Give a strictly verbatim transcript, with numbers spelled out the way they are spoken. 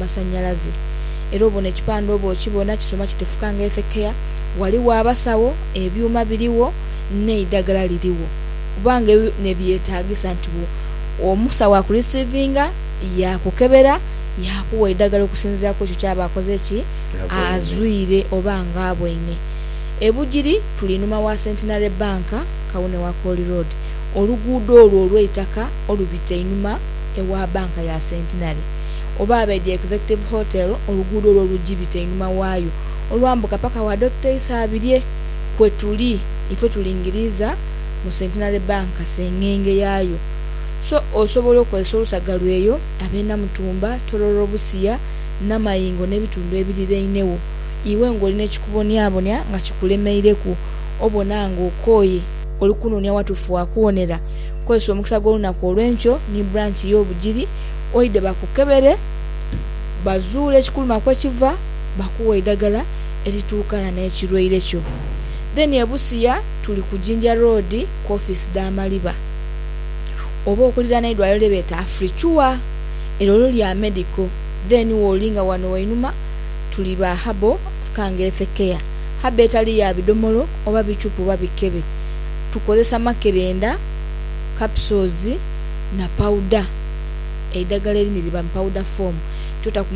n'amasannyalaze. Era obona ekipande obo okibona kisoma kitefukanga efekeya, waliwo abasawo, ebyuma biriwo n'eddagala liriwo. Kubanga ne byetaagisa nti omusawo akurisivinga yakukebera yakuwa eddagala okusinziira ku ekyo kyaba akoze ki azwire oba nga abwine. Ebugiri tuli numa wa Centenary Bank kawune wa Coli Road. Oluguudo olwo olw'eitaka olubita inuma ewa banka ya Centenary. Oba abedde Executive Hotel oluguudo olwo olugibita inuma waayo. Olwambuka paka wa Doctor Isa abirye kwe tuli ife tulingiriza mu Centenary Bank sengenge yayo. So osobola okukozesa olusagalo eyo abena Mutumba, Tororo Busia n'amayingo n'ebitundu ebirireinewo. Iwe ng'olina ekikubonyabonya nga kikulemeireku obona ng'okooye olukunonya watufu wakuwonera. Kozesa omukisa gw'olunaku olw'enkyo ni branch y'Obugiri oide bakukebere bazuule ekikuluma kwekiva bakuwa eddagala erituukana n'ekirwaire kyo. Then ebusiya tuli ku Jinja Road ku office d'Amaliba. Oba okuliraana eddwaliro ly'ebeeta Africhua erolo lya medical. Then wolinga wano wainuma tuli ba habo fukanga efekeya. Habe etali ya bidomolo oba bicupu oba bikebe. Tukozesa makerenda, capsules na powder. Eddagala erindi liba powder form. Tuta